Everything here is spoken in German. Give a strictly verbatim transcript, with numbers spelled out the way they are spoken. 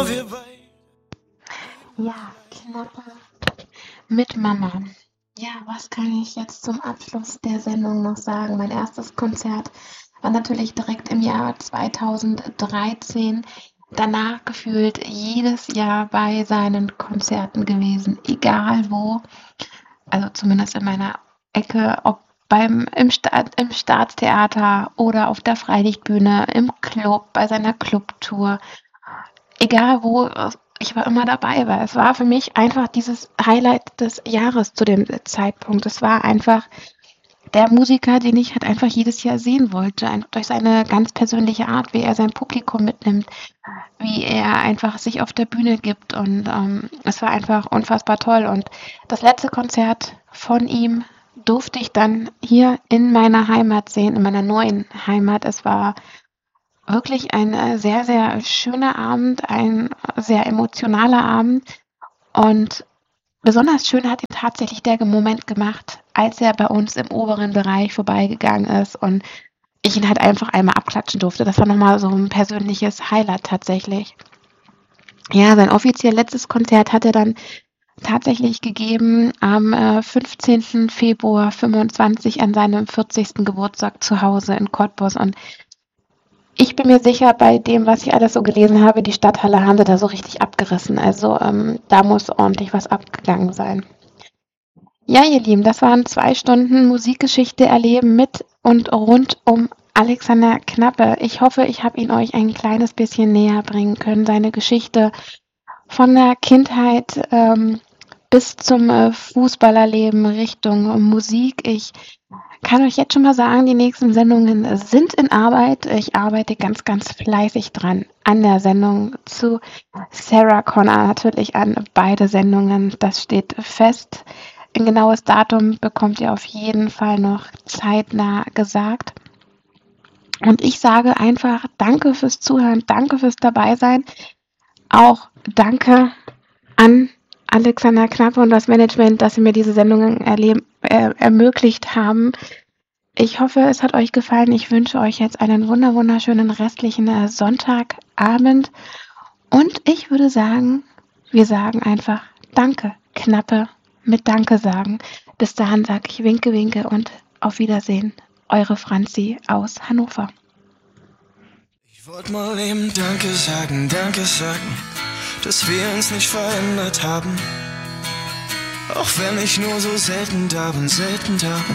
Ja, Knappe mit Mama. Ja, was kann ich jetzt zum Abschluss der Sendung noch sagen? Mein erstes Konzert war natürlich direkt im Jahr zweitausenddreizehn. Danach gefühlt jedes Jahr bei seinen Konzerten gewesen, egal wo, also zumindest in meiner Ecke, ob beim, im, Sta im Staatstheater oder auf der Freilichtbühne, im Club, bei seiner Clubtour. Egal wo, ich war immer dabei, weil es war für mich einfach dieses Highlight des Jahres zu dem Zeitpunkt. Es war einfach der Musiker, den ich halt einfach jedes Jahr sehen wollte, einfach durch seine ganz persönliche Art, wie er sein Publikum mitnimmt, wie er einfach sich auf der Bühne gibt und ähm, es war einfach unfassbar toll. Und das letzte Konzert von ihm durfte ich dann hier in meiner Heimat sehen, in meiner neuen Heimat. Es war wirklich ein äh, sehr, sehr schöner Abend, ein sehr emotionaler Abend und besonders schön hat ihn tatsächlich der Moment gemacht, als er bei uns im oberen Bereich vorbeigegangen ist und ich ihn halt einfach einmal abklatschen durfte. Das war nochmal so ein persönliches Highlight tatsächlich. Ja, sein offiziell letztes Konzert hat er dann tatsächlich gegeben am äh, fünfzehnten Februar fünfundzwanzig an seinem vierzigsten Geburtstag zu Hause in Cottbus und ich bin mir sicher, bei dem, was ich alles so gelesen habe, die Stadthalle haben sie da so richtig abgerissen. Also ähm, da muss ordentlich was abgegangen sein. Ja, ihr Lieben, das waren zwei Stunden Musikgeschichte erleben mit und rund um Alexander Knappe. Ich hoffe, ich habe ihn euch ein kleines bisschen näher bringen können. Seine Geschichte von der Kindheit ähm, bis zum äh, Fußballerleben Richtung Musik. Ich kann euch jetzt schon mal sagen, die nächsten Sendungen sind in Arbeit. Ich arbeite ganz, ganz fleißig dran an der Sendung zu Sarah Connor, natürlich an beide Sendungen. Das steht fest. Ein genaues Datum bekommt ihr auf jeden Fall noch zeitnah gesagt. Und ich sage einfach danke fürs Zuhören, danke fürs Dabeisein. Auch danke an Alexander Knappe und das Management, dass sie mir diese Sendungen erleben, äh, ermöglicht haben. Ich hoffe, es hat euch gefallen. Ich wünsche euch jetzt einen wunder wunderschönen restlichen äh, Sonntagabend. Und ich würde sagen, wir sagen einfach Danke, Knappe mit Danke sagen. Bis dahin sage ich Winke, Winke und auf Wiedersehen. Eure Franzi aus Hannover. Ich wollte mal eben Danke sagen, Danke sagen, dass wir uns nicht verändert haben. Auch wenn ich nur so selten da bin, selten da bin.